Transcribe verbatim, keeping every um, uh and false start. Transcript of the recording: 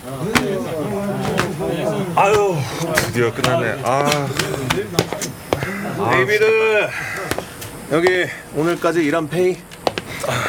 아유, 드디어 끝났네. 아. 데이비드, 여기 오늘까지 일한 페이.